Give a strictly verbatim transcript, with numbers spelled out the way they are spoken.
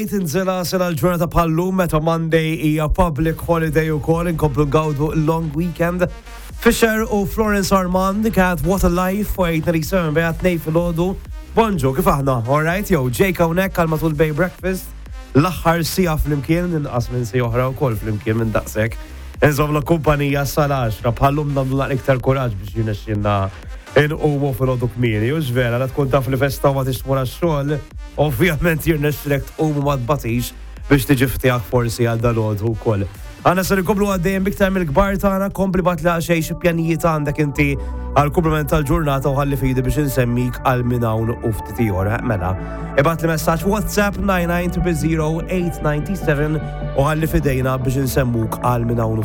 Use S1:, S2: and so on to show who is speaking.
S1: Tinżela sena l-ġurnata bħallum meta Monday hija public holiday ukoll inkomplu ngawdu long weekend. Fisher u Florence Armand kat What a Life u eight ninety-seven bejgħat nej fil-ħodu. Bonġu, kif aħna? Alright, jow, Jake hawnhekk għal matul Bay Breakfast. L-aħħar sija fl-imkien, inqas minn sija oħra wkoll fl-imkien minn daqshekk. Insomma kumpanija sal-għaxra bħallum nagħmlu naqra iktar kuraġġ biex jirnexxielna inqumu fil-ħodu kmieni. U x'vera la tkun taf li festa ma tixtmur għax-xogħol, ovvjament jirnexxilek tqumu ma tbatix biex tiġi ftihak forsi għal dal-ħodu wkoll. Għana sar inkomplu għaddejjem biktar mill-kbar tagħna, kompli bat li xejn xi pjanijiet għandek inti għal kumpliment tal-ġurnata u ħalli fidi biex insemmik għal minn hawn u ftit ieħor. Mela, ibgħat li messaġġ WhatsApp nine nine zero zero eight nine seven u ħalli fidejna biex insemmuk għal minn hawn